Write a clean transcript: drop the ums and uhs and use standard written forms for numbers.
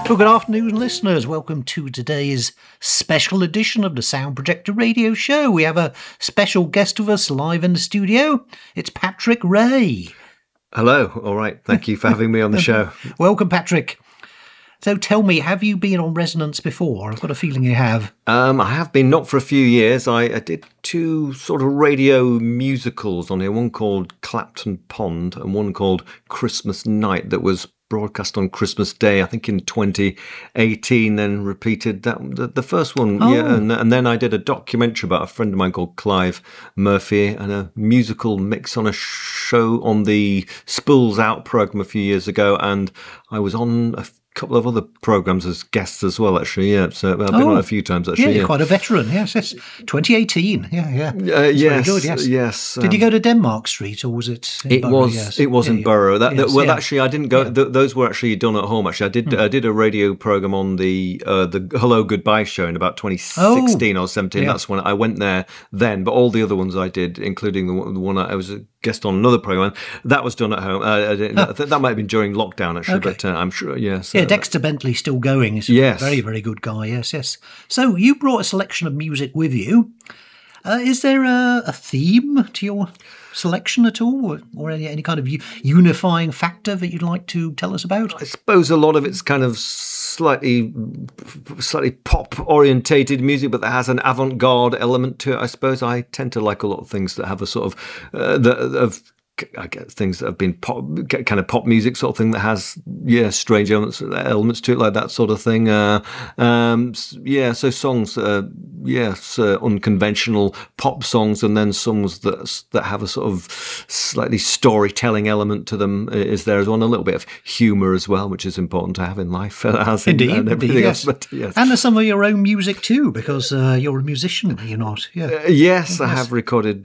Well, good afternoon, listeners. Welcome to today's special edition of the Sound Projector Radio Show. We have a special guest with us live in the studio. It's Patrick Ray. Hello. All right. Thank you for having me on the show. Welcome, Patrick. So tell me, have you been on Resonance before? I've got a feeling you have. I have been, not for a few years. I did two sort of radio musicals on here, one called Clapton Pond and one called Christmas Night that was broadcast on Christmas Day, I think in 2018, then repeated that the first one. Oh. Yeah, and then I did a documentary about a friend of mine called Clive Murphy and a musical mix on a show on the Spools Out programme a few years ago, and I was on a couple of other programmes as guests as well, actually. Yeah, so I've been on a few times, actually. Yeah, you're quite a veteran. Yes. 2018. Yeah. Yes, very good, yes. Did you go to Denmark Street, or was it in Borough? It was in Borough. Actually, I didn't go. Yeah. Those were actually done at home. Actually, I did a radio program on the Hello Goodbye show in about 2016 or 17. Yeah. That's when I went there then. But all the other ones I did, including the one I was a guest on another program, that was done at home. I think that might have been during lockdown, actually. Okay. But I'm sure. Yes. Yeah, Dexter Bentley still going. He's a very, very good guy. Yes. So you brought a selection of music with you. Is there a theme to your selection at all, or any kind of unifying factor that you'd like to tell us about? I suppose a lot of it's kind of slightly pop orientated music, but that has an avant-garde element to it. I suppose I tend to like a lot of things that have a sort of I get things that have been kind of pop music sort of thing that has strange elements to it, like that sort of thing. So songs, unconventional pop songs, and then songs that have a sort of slightly storytelling element to them is there as well, and a little bit of humour as well, which is important to have in life. Indeed, yes. But, yes. And there's some of your own music too, because you're a musician, are you not? Yeah. Yes, I have recorded